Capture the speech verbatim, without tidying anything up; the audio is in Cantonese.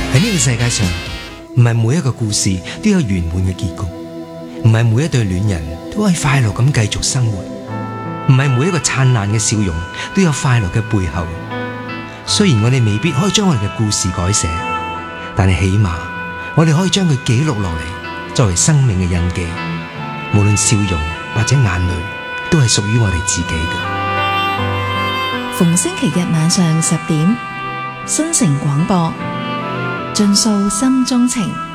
喺呢個世界上，唔係每一個故事都有圓滿嘅結局，唔係每一對戀人都可以快樂咁繼續生活，唔係每一個燦爛嘅笑容都有快樂嘅背後。雖然我哋未必可以將我哋嘅故事改寫，但係起碼我哋可以將佢記錄落嚟，作為生命嘅印記。無論笑容或者眼淚，都係屬於我哋自己嘅。 逢星期日晚上十點，新城廣播，盡訴心中情。